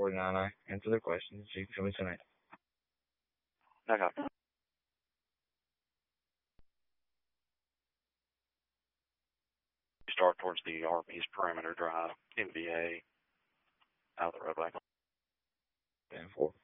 49. I answer the questions. You can show me tonight. Okay. Start towards the Arby's Perimeter Drive, MVA, out of the roadway. 10-4.